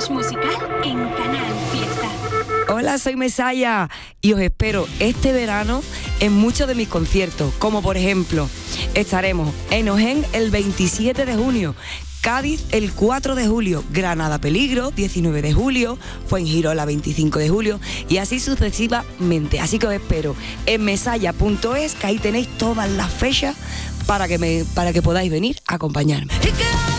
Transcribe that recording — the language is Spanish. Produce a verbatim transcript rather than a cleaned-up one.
Flash musical en Canal Fiesta. Hola, soy Mesaya y os espero este verano en muchos de mis conciertos, como por ejemplo, estaremos en Ojén el veintisiete de junio, Cádiz el cuatro de julio, Granada Peligro diecinueve de julio, Fuengirola veinticinco de julio y así sucesivamente. Así que os espero en mesaya punto es, que ahí tenéis todas las fechas para que, me, para que podáis venir a acompañarme.